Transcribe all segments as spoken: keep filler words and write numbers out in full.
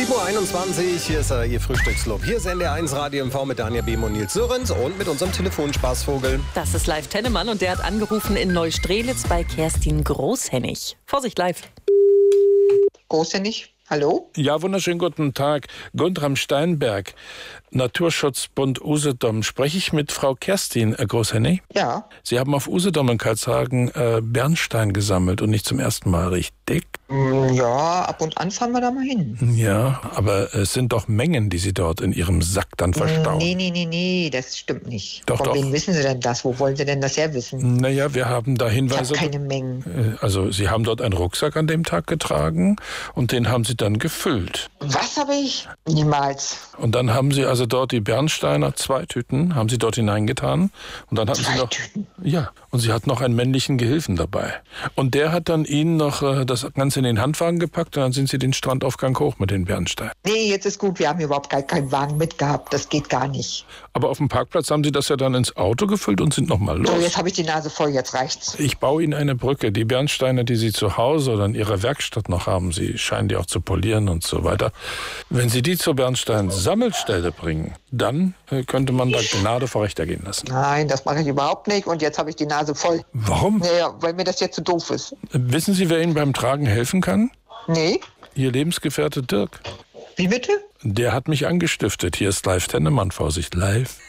sieben Uhr einundzwanzig, hier ist uh, Ihr Frühstücksclub. Hier ist N D R eins Radio M V mit Daniel Behm und Nils Sörens und mit unserem Telefonspaßvogel. Das ist Live Tennemann und der hat angerufen in Neustrelitz bei Kerstin Großhennig. Vorsicht, live. Großhennig, hallo? Ja, wunderschönen guten Tag. Guntram Steinberg, Naturschutzbund Usedom. Spreche ich mit Frau Kerstin äh, Großhennig? Ja. Sie haben auf Usedom in Karlshagen äh, Bernstein gesammelt und nicht zum ersten Mal, richtig? Ja, ab und an fahren wir da mal hin. Ja, aber es sind doch Mengen, die Sie dort in Ihrem Sack dann verstauen. Nee, nee, nee, nee, das stimmt nicht. Doch, Von doch. wem wissen Sie denn das? Wo wollen Sie denn das herwissen? Naja, wir haben da Ich Hinweise. habe keine Mengen. Äh, Also Sie haben dort einen Rucksack an dem Tag getragen und den haben Sie dann gefüllt. Was habe ich? Niemals. Und dann haben Sie also dort die Bernsteiner, zwei Tüten, haben Sie dort hineingetan. Und dann hatten Zwei Sie noch, Tüten? ja, und Sie hatten noch einen männlichen Gehilfen dabei. Und der hat dann Ihnen noch äh, das Ganze in den Handwagen gepackt und dann sind Sie den Strandaufgang hoch mit den Bernsteinen. Nee, jetzt ist gut, wir haben überhaupt gar keinen Wagen mitgehabt. Das geht gar nicht. Aber auf dem Parkplatz haben Sie das ja dann ins Auto gefüllt und sind nochmal So, los. jetzt habe ich die Nase voll, jetzt reicht's. Ich baue Ihnen eine Brücke. Die Bernsteine, die Sie zu Hause oder in Ihrer Werkstatt noch haben, Sie scheinen die auch zu polieren und so weiter. Wenn Sie die zur Bernstein-Sammelstelle bringen, dann äh, könnte man da Gnade vor Recht ergehen lassen. Nein, das mache ich überhaupt nicht und jetzt habe ich die Nase voll. Warum? Naja, weil mir das jetzt zu doof ist. Wissen Sie, wer Ihnen beim Tragen helfen kann? Nee? Ihr Lebensgefährte Dirk. Wie bitte? Der hat mich angestiftet. Hier ist Live Tennemann. Vorsicht, live.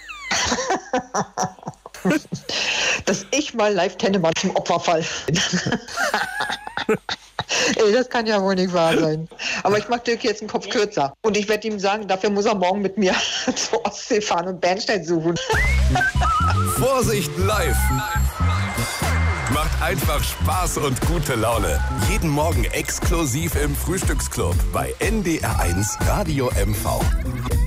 Dass ich mal live Tennemann zum Opfer fall. Ey, das kann ja wohl nicht wahr sein. Aber ich mache Dirk jetzt einen Kopf kürzer. Und ich werde ihm sagen, dafür muss er morgen mit mir zur Ostsee fahren und Bernstein suchen. Vorsicht, live! Macht einfach Spaß und gute Laune. Jeden Morgen exklusiv im Frühstücksclub bei N D R eins Radio M V.